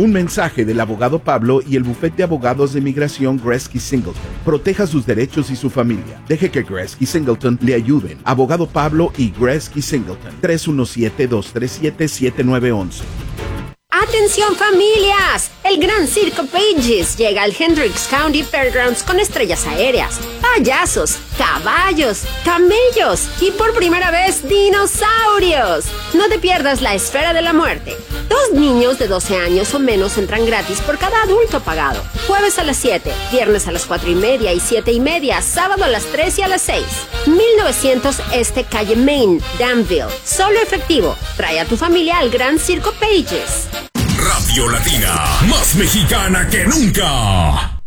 Un mensaje del abogado Pablo y el bufete de abogados de migración Gretzky Singleton. Proteja sus derechos y su familia. Deje que Gretzky Singleton le ayuden. Abogado Pablo y Gretzky Singleton. 317-237-7911. ¡Atención familias! El Gran Circo Pages llega al Hendricks County Fairgrounds con estrellas aéreas, payasos, caballos, camellos y por primera vez dinosaurios. No te pierdas la Esfera de la Muerte. 2 niños de 12 años o menos entran gratis por cada adulto pagado. Jueves a las 7, viernes a las 4:30 y 7:30, sábado a las 3 y a las 6. 1900 Este Calle Main, Danville. Solo efectivo. Trae a tu familia al Gran Circo Pages. Radio Latina, más mexicana que nunca.